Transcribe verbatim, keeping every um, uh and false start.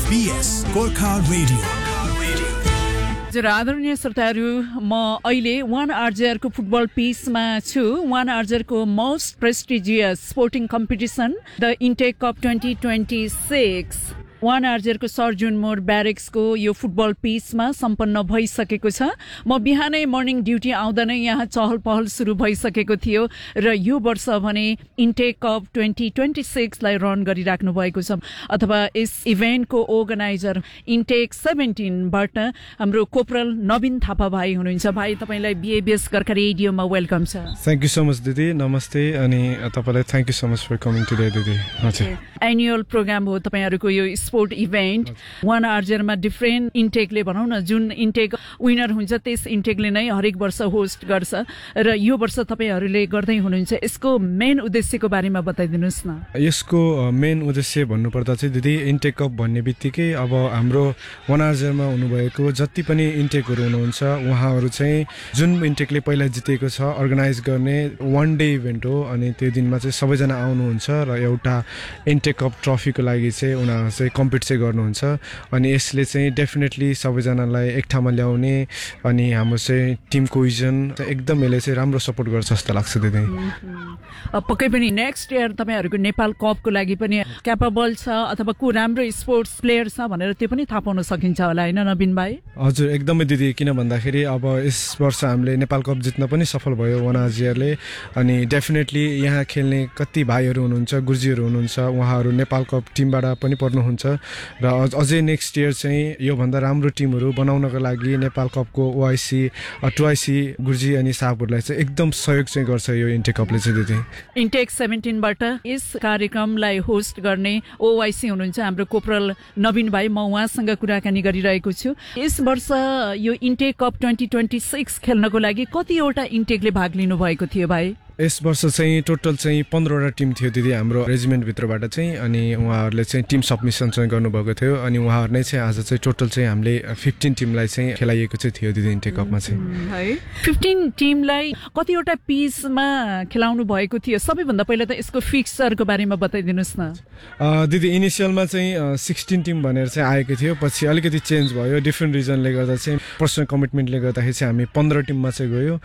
SBS Gorkha radio. हजुर आदरणीय श्रोताहरू, म अहिले वान आरजेआरको फुटबल पिचमा छु। One आरजेआरको most prestigious sporting competition the intake cup twenty twenty six one आरजेआरको सर्जुन मोड ब्यारेक्सको यो फुटबल पिचमा सम्पन्न भइसकेको छ। म बिहानै मर्निङ ड्युटी आउँदा नै यहाँ चहल पहल सुरु भइसकेको थियो र यो वर्ष भने intake cup twenty twenty सिक्सलाई run गरिराख्नु भएको छ, अथवा यस इभेन्टको अर्गनाइजर इन्टेक सेभेन्टिनबाट हाम्रो कोपरल नवीन थापा भाइ हुनुहुन्छ। भाइ, तपाईँलाई बिएबिएस गोर्खा रेडियोमा वेलकम छ। थ्याङ्क यू सो मच दिदी, नमस्ते। अनि तपाईँलाई thank you so much for coming today दिदी। हजुर, एनुअल प्रोग्राम हो तपाईँहरूको यो स्पोर्ट इभेन्ट। वान आरजेआरमा डिफ्रेन्ट इन्टेकले भनौँ न, जुन इन्टेक विनर हुन्छ त्यस इन्टेकले नै हरेक वर्ष होस्ट गर्छ र यो वर्ष तपाईँहरूले गर्दै हुनुहुन्छ। यसको मेन उद्देश्यको बारेमा बताइदिनुहोस् न। यसको मेन उद्देश्य भन्नुपर्दा चाहिँ दिदी, इन्टेक कप भन्ने बित्तिकै अब हाम्रो वान आरजेआरमा हुनुभएको जति पनि इन्टेकहरू हुनुहुन्छ उहाँहरू चाहिँ जुन इन्टेकले पहिला जितेको छ अर्गनाइज गर्ने वान डे इभेन्ट हो। अनि त्यो दिनमा चाहिँ सबैजना आउनुहुन्छ र एउटा इन्टेक कप ट्रफीको लागि चाहिँ उनीहरू चाहिँ कम्पिट चाहिँ गर्नुहुन्छ। अनि यसले चाहिँ डेफिनेटली सबैजनालाई एक ठाउँमा ल्याउने अनि हाम्रो चाहिँ टिम कोहिजन एकदम यसले चाहिँ राम्रो सपोर्ट गर्छ जस्तो लाग्छ दिदी। पक्कै पनि नेक्स्ट इयर तपाईँहरूको नेपाल कपको लागि पनि क्यापेबल छ अथवा को राम्रो स्पोर्ट्स प्लेयर छ भनेर त्यो पनि थाहा पाउन सकिन्छ होला, होइन नवीन भाइ? हजुर, एकदमै दिदी। किन भन्दाखेरि अब यस वर्ष हामीले नेपाल कप जित्न पनि सफल भयो वान आरजेआरले। अनि डेफिनेटली यहाँ खेल्ने कति भाइहरू हुनुहुन्छ, गुर्जीहरू हुनुहुन्छ, उहाँहरू नेपाल कप टिमबाट पनि पर्नुहुन्छ र अझै नेक्स्ट इयर चाहिँ योभन्दा राम्रो टिमहरू बनाउनको लागि नेपाल कपको ओआइसी टुआइसी गुर्जी अनि साहबहरूलाई चाहिँ एकदम सहयोग चाहिँ गर्छ यो इन्टेक कपले चाहिँ दिदी। इन्टेक सेभेन्टिनबाट यस कार्यक्रमलाई होस्ट गर्ने ओआइसी हुनुहुन्छ हाम्रो कोपरल नवीन भाइ। म उहाँसँग कुराकानी गरिरहेको छु। यस वर्ष यो intake cup twenty twenty six खेल्नको लागि कतिवटा इन्टेकले भाग लिनु भएको थियो भाइ? यस वर्ष चाहिँ टोटल चाहिँ पन्ध्रवटा टिम थियो दिदी हाम्रो रेजिमेन्टभित्रबाट चाहिँ। अनि उहाँहरूले चाहिँ टिम सबमिसन चाहिँ गर्नुभएको थियो। अनि उहाँहरू नै चाहिँ आज चाहिँ टोटल चाहिँ हामीले फिफ्टिन टिमलाई चाहिँ खेलाइएको चाहिँ थियो दिदी इन्टेक कपमा चाहिँ। है, फिफ्टिन टिमलाई कतिवटा पिचमा खेलाउनु भएको थियो? सबैभन्दा पहिला त यसको फिक्सरको बारेमा बताइदिनुहोस् न। दिदी, इनिसियलमा चाहिँ सिक्सटिन टिम भनेर चाहिँ आएको थियो, पछि अलिकति चेन्ज भयो डिफ्रेन्ट रिजनले गर्दा चाहिँ पर्सनल कमिटमेन्टले गर्दाखेरि चाहिँ हामी पन्ध्र टिममा चाहिँ गयो।